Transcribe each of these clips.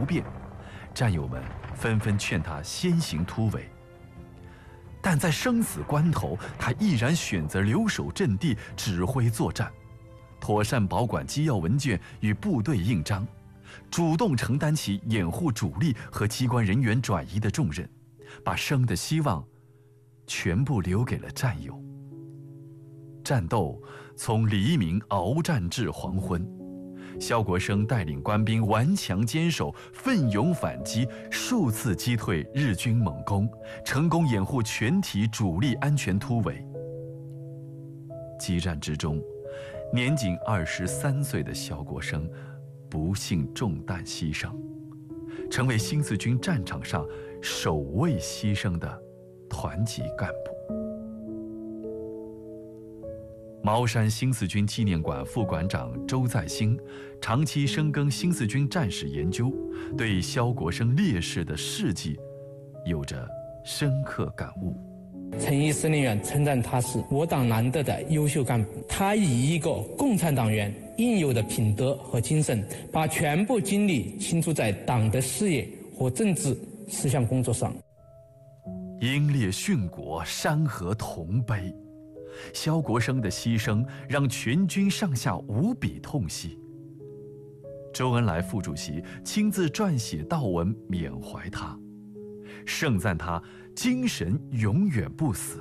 不便，战友们纷纷劝他先行突围。但在生死关头，他毅然选择留守阵地，指挥作战，妥善保管机要文件与部队印章，主动承担起掩护主力和机关人员转移的重任，把生的希望全部留给了战友。战斗从黎明鏖战至黄昏，萧国生带领官兵顽强坚守，奋勇反击，数次击退日军猛攻，成功掩护全体主力安全突围。激战之中，年仅23岁的萧国生不幸中弹牺牲，成为新四军战场上首位牺牲的团级干部。茅山新四军纪念馆副馆长周在兴长期深耕新四军战史研究，对萧国生烈士的事迹有着深刻感悟。 陈毅司令员称赞他是我党难得的优秀干部，他以一个共产党员应有的品德和精神，把全部精力倾注在党的事业和政治思想工作上。 英烈殉国，山河同悲。萧国生的牺牲让全军上下无比痛惜。周恩来副主席亲自撰写悼文缅怀他，盛赞他精神永远不死。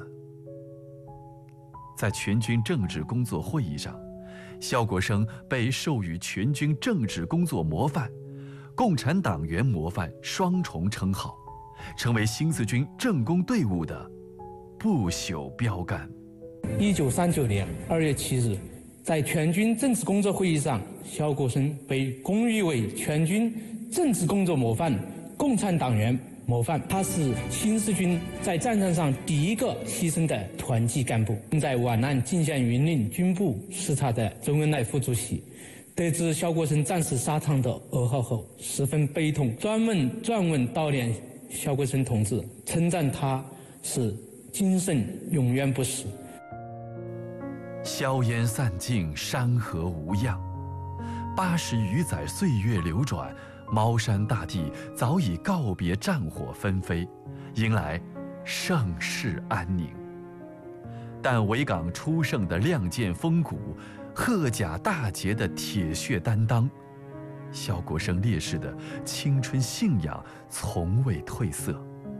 在全军政治工作会议上，萧国生被授予全军政治工作模范、共产党员模范双重称号，成为新四军政工队伍的不朽标杆。 1939年2月7日，在全军政治工作会议上，萧国生被公誉为全军政治工作模范、共产党员模范。他是新四军在战场上第一个牺牲的团级干部。在皖南进县云林军部视察的周恩来副主席得知萧国生战死沙场的噩耗后，十分悲痛，专门撰文悼念萧国生同志，称赞他是精神永远不死。 硝烟散尽，山河无恙。80余载岁月流转，茅山大地早已告别战火纷飞，迎来盛世安宁。但维港初盛的亮剑风骨，鹤甲大捷的铁血担当，萧国生烈士的青春信仰从未褪色。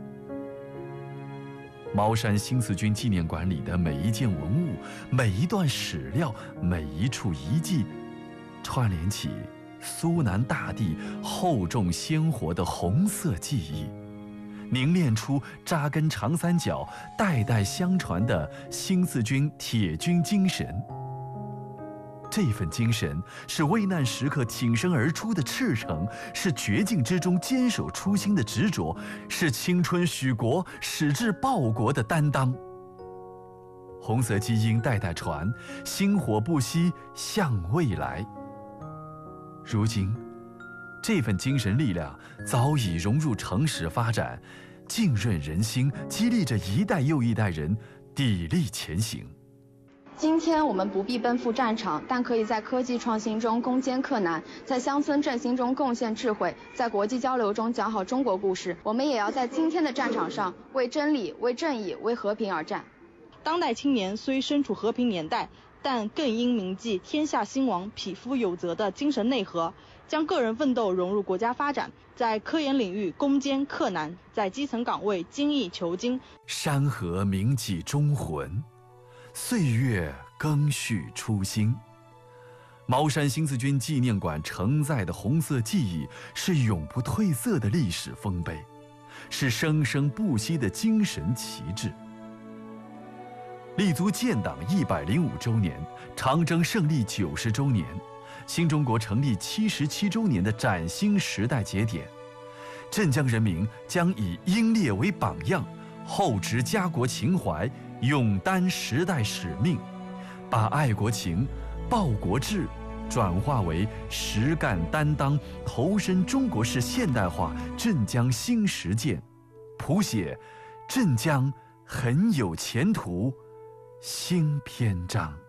茅山新四军纪念馆里的每一件文物、每一段史料、每一处遗迹，串联起苏南大地厚重鲜活的红色记忆，凝练出扎根长三角、代代相传的新四军铁军精神。这份精神是危难时刻挺身而出的赤诚，是绝境之中坚守初心的执着，是青春许国、矢志报国的担当。红色基因代代传，薪火不息向未来。如今，这份精神力量早已融入城市发展，浸润人心，激励着一代又一代人砥砺前行。 今天我们不必奔赴战场，但可以在科技创新中攻坚克难，在乡村振兴中贡献智慧，在国际交流中讲好中国故事。我们也要在今天的战场上为真理、为正义、为和平而战。 当代青年虽身处和平年代，但更应铭记天下兴亡、匹夫有责的精神内核，将个人奋斗融入国家发展，在科研领域攻坚克难，在基层岗位精益求精。 山河铭记忠魂，岁月更续初心。茅山新四军纪念馆承载的红色记忆，是永不褪色的历史丰碑，是生生不息的精神旗帜。立足建党105周年、长征胜利90周年、新中国成立77周年的崭新时代节点，镇江人民将以英烈为榜样，厚植家国情怀，勇担时代使命，把爱国情、报国志转化为实干担当，投身中国式现代化镇江新实践，谱写镇江很有前途新篇章。